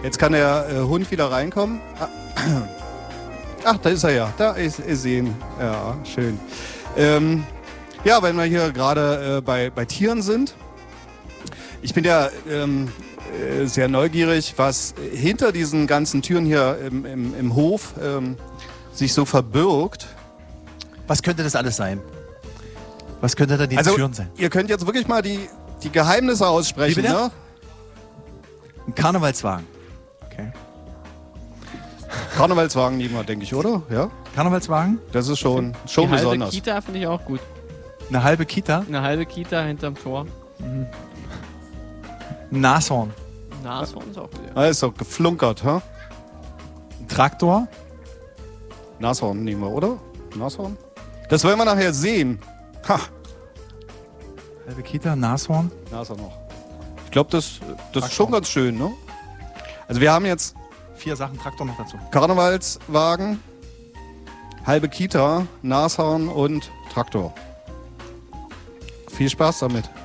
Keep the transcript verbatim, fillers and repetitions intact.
Jetzt kann der äh, Hund wieder reinkommen. Ah. Ach, da ist er ja. Da ist er sehen. Ja, schön. Ähm, ja, wenn wir hier gerade äh, bei, bei Tieren sind. Ich bin ja ähm, äh, sehr neugierig, was hinter diesen ganzen Türen hier im, im, im Hof ähm, sich so verbirgt. Was könnte das alles sein? Was könnte da die also, Türen sein? Ihr könnt jetzt wirklich mal die, die Geheimnisse aussprechen, Wie bitte? ne? Ein Karnevalswagen. Okay. Karnevalswagen nehmen wir, denke ich, oder? Ja? Karnevalswagen? Das ist schon, schon Die halbe besonders. Kita finde ich auch gut. Eine halbe Kita? Eine halbe Kita hinterm Tor. Ein Nashorn. Nashorn ist auch gut. Ja. Also geflunkert, ha? Ein Traktor? Nashorn nehmen wir, oder? Nashorn? Das wollen wir nachher sehen. Ha! Halbe Kita, Nashorn. Nashorn noch. Ich glaube, das, das ist schon ganz schön, ne? Also wir haben jetzt Vier Sachen, Traktor noch dazu. Karnevalswagen, halbe Kita, Nashorn und Traktor. Viel Spaß damit.